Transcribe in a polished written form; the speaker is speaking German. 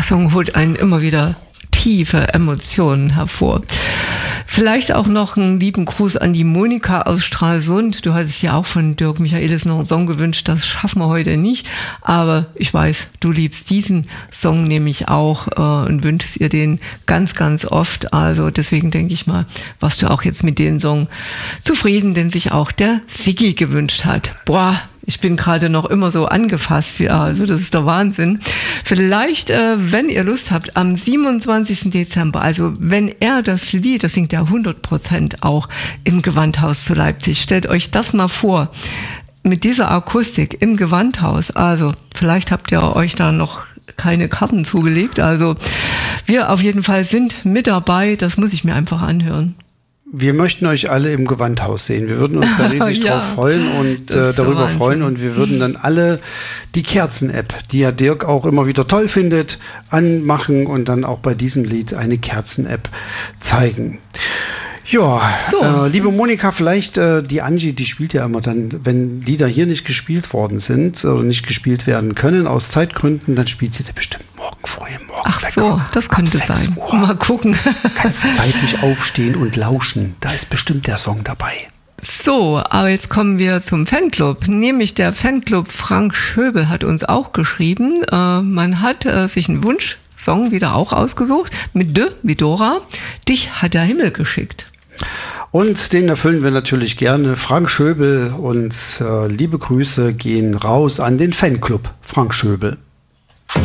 Song holt einen immer wieder tiefe Emotionen hervor. Vielleicht auch noch einen lieben Gruß an die Monika aus Stralsund. Du hattest ja auch von Dirk Michaelis noch einen Song gewünscht. Das schaffen wir heute nicht. Aber ich weiß, du liebst diesen Song nämlich auch und wünschst ihr den ganz, ganz oft. Also deswegen denke ich mal, warst du auch jetzt mit dem Song zufrieden, den sich auch der Siggi gewünscht hat. Boah, ich bin gerade noch immer so angefasst, ja, also das ist der Wahnsinn. Vielleicht, wenn ihr Lust habt, am 27. Dezember, also wenn er das Lied, das singt er 100% auch im Gewandhaus zu Leipzig, stellt euch das mal vor, mit dieser Akustik im Gewandhaus, also vielleicht habt ihr euch da noch keine Karten zugelegt, also wir auf jeden Fall sind mit dabei, das muss ich mir einfach anhören. Wir möchten euch alle im Gewandhaus sehen. Wir würden uns da riesig drauf freuen und darüber freuen. Und wir würden dann alle die Kerzen-App, die ja Dirk auch immer wieder toll findet, anmachen und dann auch bei diesem Lied eine Kerzen-App zeigen. Ja, so. Liebe Monika, vielleicht die Angie, die spielt ja immer dann, wenn Lieder hier nicht gespielt worden sind oder nicht gespielt werden können aus Zeitgründen, dann spielt sie die bestimmt morgen früh. Ach so, das könnte sein. Mal gucken. Kannst zeitlich aufstehen und lauschen. Da ist bestimmt der Song dabei. So, aber jetzt kommen wir zum Fanclub. Nämlich der Fanclub Frank Schöbel hat uns auch geschrieben. Man hat sich einen Wunschsong wieder auch ausgesucht mit De wie Dora. Dich hat der Himmel geschickt. Und den erfüllen wir natürlich gerne. Frank Schöbel und liebe Grüße gehen raus an den Fanclub Frank Schöbel.